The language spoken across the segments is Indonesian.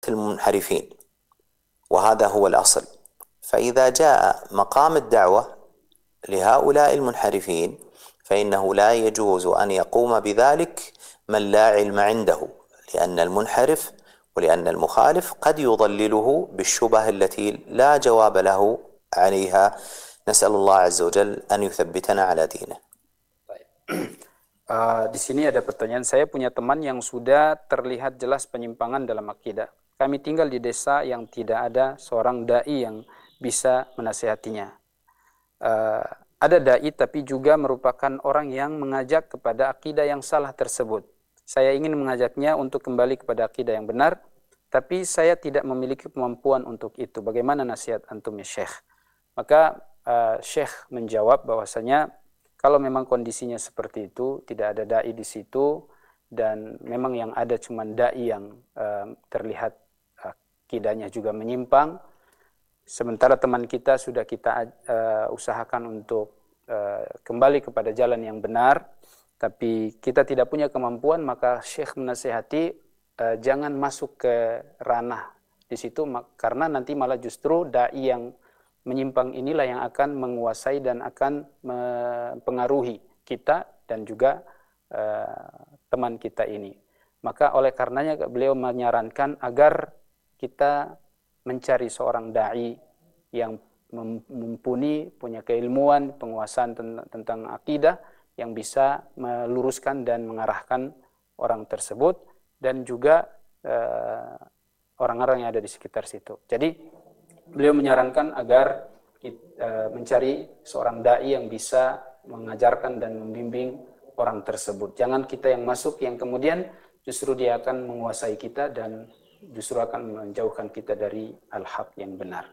المنحرفين، وهذا هو الأصل. فإذا جاء مقام الدعوة لهؤلاء المنحرفين فإنه لا يجوز أن يقوم بذلك من لا علم عنده، لأن المنحرف ولأن المخالف قد يضلله بالشبه التي لا جواب له عليها. نسأل الله عز وجل أن يثبتنا على دينه. Di sini ada pertanyaan. Saya punya teman yang sudah terlihat jelas penyimpangan dalam akidah. Kami tinggal di desa yang tidak ada seorang dai yang bisa menasihatinya. Ada dai tapi juga merupakan orang yang mengajak kepada akidah yang salah tersebut. Saya ingin mengajaknya untuk kembali kepada akidah yang benar, tapi saya tidak memiliki kemampuan untuk itu. Bagaimana nasihat antum ya Syekh? Maka Syekh menjawab bahwasanya kalau memang kondisinya seperti itu, tidak ada dai di situ, dan memang yang ada cuma dai yang terlihat akidahnya juga menyimpang, sementara teman kita sudah kita usahakan untuk kembali kepada jalan yang benar, tapi kita tidak punya kemampuan, maka Syekh menasihati jangan masuk ke ranah di situ, karena nanti malah justru dai yang menyimpang inilah yang akan menguasai dan akan mempengaruhi kita dan juga teman kita ini. Maka oleh karenanya beliau menyarankan agar kita mencari seorang dai yang mumpuni, punya keilmuan, penguasaan tentang akidah, yang bisa meluruskan dan mengarahkan orang tersebut dan juga orang-orang yang ada di sekitar situ. Jadi beliau menyarankan agar kita mencari seorang dai yang bisa mengajarkan dan membimbing orang tersebut. Jangan kita yang masuk, yang kemudian justru dia akan menguasai kita dan justru akan menjauhkan kita dari al-haq yang benar.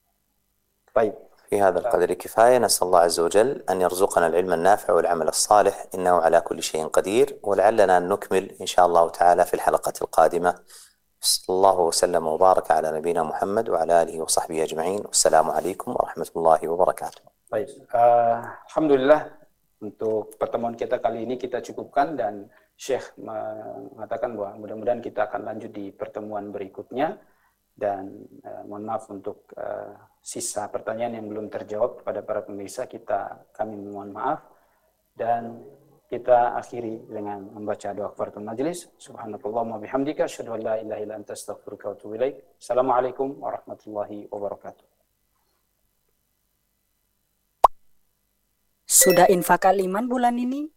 Baik. في هذا القدر كفاية. نسأل الله عز وجل أن يرزقنا العلم النافع والعمل الصالح، إنه على كل شيء قدير. ولعلنا نكمل إن شاء الله تعالى في الحلقة القادمة. صلى الله وسلم وبارك على نبينا محمد وعلى آله وصحبه أجمعين، والسلام عليكم ورحمة الله وبركاته. Baik, alhamdulillah untuk pertemuan kita kali ini kita cukupkan, dan Syekh mengatakan bahwa mudah-mudahan kita akan lanjut di pertemuan berikutnya, dan mohon maaf untuk sisa pertanyaan yang belum terjawab kepada para pemirsa, kami mohon maaf, dan kita akhiri dengan membaca doa kafaratul majlis. Subhanakallahumma bihamdika asyhadu an la ilaha illa anta astaghfiruka wa atubu ilaik. Assalamualaikum warahmatullahi wabarakatuh. Sudah infak Al-Iman bulan ini?